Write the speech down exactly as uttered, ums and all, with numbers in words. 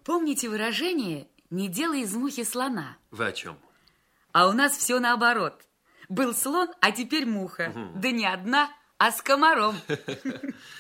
Помните выражение «не делай из мухи слона»? Вы о чем? А у нас все наоборот. Был слон, а теперь муха. Угу. Да не одна, а с комаром.